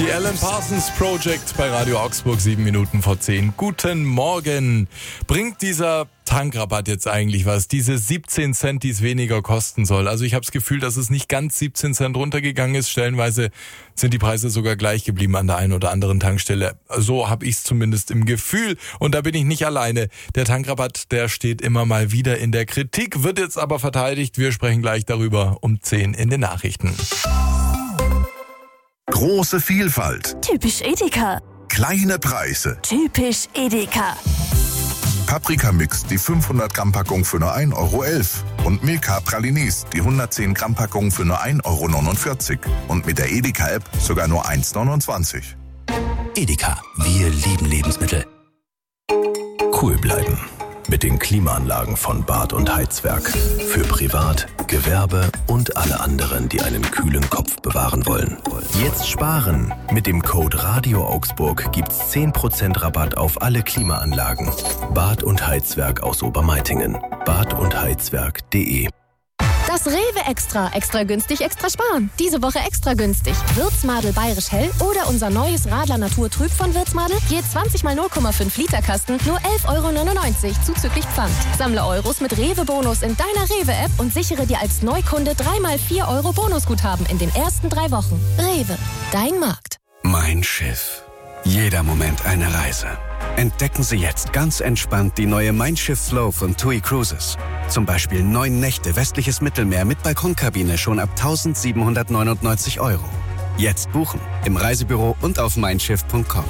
Die Alan Parsons Project bei Radio Augsburg, 7 Minuten vor 10. Guten Morgen. Bringt dieser Tankrabatt jetzt eigentlich was? Diese 17 Cent, die es weniger kosten soll. Also ich habe das Gefühl, dass es nicht ganz 17 Cent runtergegangen ist. Stellenweise sind die Preise sogar gleich geblieben an der einen oder anderen Tankstelle. So habe ich es zumindest im Gefühl. Und da bin ich nicht alleine. Der Tankrabatt, der steht immer mal wieder in der Kritik, wird jetzt aber verteidigt. Wir sprechen gleich darüber um 10 in den Nachrichten. Große Vielfalt. Typisch Edeka. Kleine Preise. Typisch Edeka. Paprika-Mix, die 500 Gramm Packung für nur 1,11 € und Milka Pralinis, die 110 Gramm Packung für nur 1,49 € und mit der Edeka-App sogar nur 1,29 €. Edeka, wir lieben Lebensmittel. Cool bleiben mit den Klimaanlagen von Bad und Heizwerk. Für Privat, Gewerbe und alle anderen, die einen kühlen Kopf bewahren wollen. Jetzt sparen. Mit dem Code Radio Augsburg gibt's 10% Rabatt auf alle Klimaanlagen. Bad und Heizwerk aus Obermeitingen. badundheizwerk.de. Das Rewe Extra. Extra günstig, extra sparen. Diese Woche extra günstig. Würzmadel Bayerisch Hell oder unser neues Radler Natur Trüb von Würzmadel. Je 20 mal 0,5 Liter Kasten, nur 11,99 € zuzüglich Pfand. Sammle Euros mit Rewe-Bonus in deiner Rewe-App und sichere dir als Neukunde 3 mal 4 € Bonusguthaben in den ersten 3 Wochen. Rewe, dein Markt. Mein Schiff. Jeder Moment eine Reise. Entdecken Sie jetzt ganz entspannt die neue Mein Schiff Slow von TUI Cruises. Zum Beispiel 9 Nächte westliches Mittelmeer mit Balkonkabine schon ab 1.799 €. Jetzt buchen im Reisebüro und auf meinschiff.com.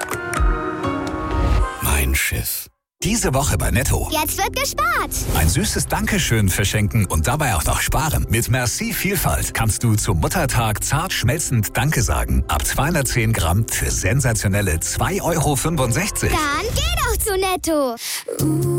Mein Schiff. Diese Woche bei Netto. Jetzt wird gespart. Ein süßes Dankeschön verschenken und dabei auch noch sparen. Mit Merci Vielfalt kannst du zum Muttertag zart schmelzend Danke sagen. Ab 210 Gramm für sensationelle 2,65 €. Dann geh doch zu Netto.